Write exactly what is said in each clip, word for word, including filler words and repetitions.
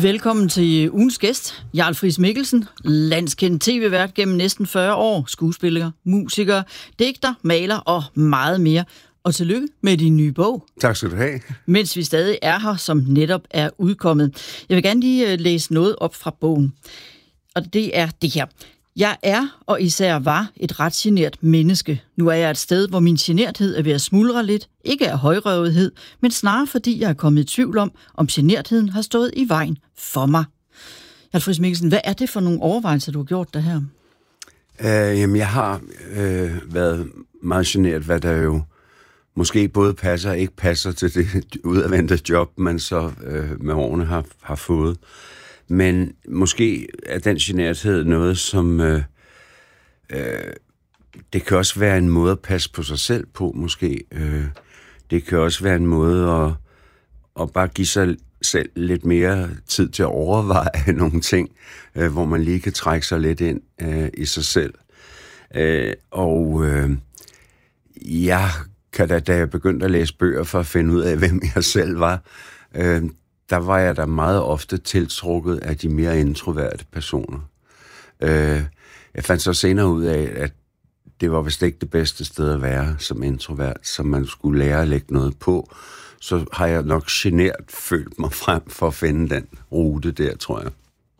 Velkommen til ugens gæst, Jarl Friis-Mikkelsen, landskendt tv-vært gennem næsten fyrre år, skuespiller, musiker, digter, maler og meget mere. Og tillykke med din nye bog. Tak skal du have. Mens vi stadig er her, som netop er udkommet. Jeg vil gerne lige læse noget op fra bogen. Og det er det her. Jeg er og især var et ret genert menneske. Nu er jeg et sted, hvor min generthed er ved at smuldre lidt. Ikke af højrøvethed, men snarere fordi jeg er kommet i tvivl om, om genertheden har stået i vejen for mig. Jarl Friis-Mikkelsen, hvad er det for nogle overvejelser, du har gjort der her? Uh, jamen, jeg har øh, været meget genert, hvad der jo måske både passer og ikke passer til det udadvendte job, man så øh, med årene har, har fået. Men måske er den generthed noget, som... Øh, øh, det kan også være en måde at passe på sig selv på, måske. Øh, det kan også være en måde at, at bare give sig selv lidt mere tid til at overveje nogle ting, øh, hvor man lige kan trække sig lidt ind øh, i sig selv. Øh, og øh, jeg kan da, da jeg begyndte at læse bøger for at finde ud af, hvem jeg selv var, øh, der var jeg da meget ofte tiltrukket af de mere introverte personer. Øh, jeg fandt så senere ud af, at det var vist ikke det bedste sted at være som introvert, så man skulle lære at lægge noget på. Så har jeg nok genert følt mig frem for at finde den rute der, tror jeg.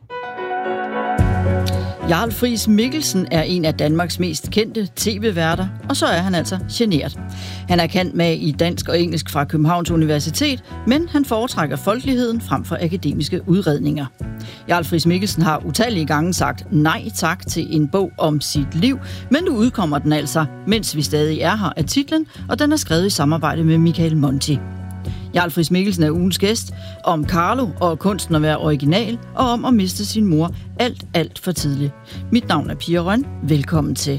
Jarl Friis-Mikkelsen er en af Danmarks mest kendte tv-værter, og så er han altså genert. Han er kendt med i dansk og engelsk fra Københavns Universitet, men han foretrækker folkeligheden frem for akademiske udredninger. Jarl Friis-Mikkelsen har utallige gange sagt nej tak til en bog om sit liv, men nu udkommer den altså, mens vi stadig er her, af titlen, og den er skrevet i samarbejde med Michael Monti. Jarl Friis-Mikkelsen er ugens gæst om Carlo og kunsten at være original, og om at miste sin mor alt, alt for tidligt. Mit navn er Pia Røn. Velkommen til.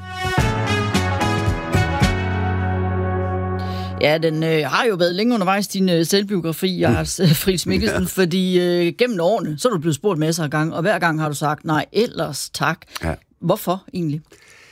Ja, den øh, har jo været længe undervejs, din øh, selvbiografi, Jarl Friis-Mikkelsen, ja. fordi øh, gennem årene, så er du blevet spurgt masser af gange, og hver gang har du sagt, nej, ellers tak. Ja. Hvorfor egentlig?